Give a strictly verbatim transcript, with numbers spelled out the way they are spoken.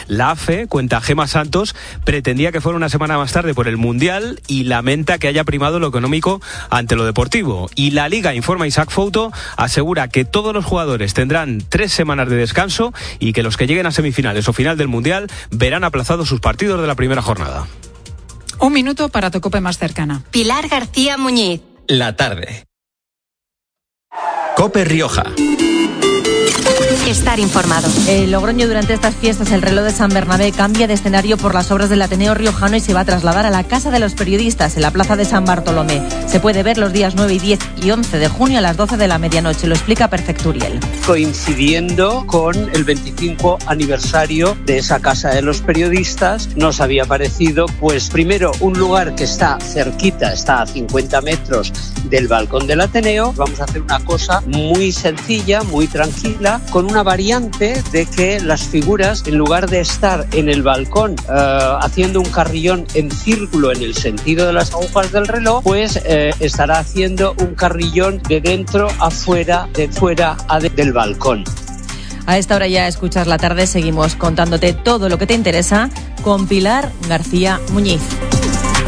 La A F E, cuenta Gema Santos, pretendía que fuera una semana más tarde por el Mundial y lamenta que haya primado lo económico ante lo deportivo. Y la Liga, informa Isaac Fouto, asegura que todos los jugadores tendrán tres semanas de descanso y que los que lleguen a semifinales o final del Mundial verán aplazados sus partidos de la primera jornada. Un minuto para tu COPE más cercana. Pilar García Muñiz. La tarde. COPE Rioja. Estar informado. En Logroño, durante estas fiestas, el reloj de San Bernabé cambia de escenario por las obras del Ateneo Riojano y se va a trasladar a la Casa de los Periodistas, en la Plaza de San Bartolomé. Se puede ver los días nueve, diez y once de junio a las doce de la medianoche. Lo explica Perfecturiel. Coincidiendo con el veinticinco aniversario de esa Casa de los Periodistas, nos había parecido, pues primero, un lugar que está cerquita, está a cincuenta metros del balcón del Ateneo. Vamos a hacer una cosa muy sencilla, muy tranquila, con una variante de que las figuras, en lugar de estar en el balcón uh, haciendo un carrillón en círculo en el sentido de las agujas del reloj, pues uh, estará haciendo un carrillón de dentro a fuera, de fuera a de, del balcón. A esta hora ya escuchas la tarde, seguimos contándote todo lo que te interesa con Pilar García Muñiz.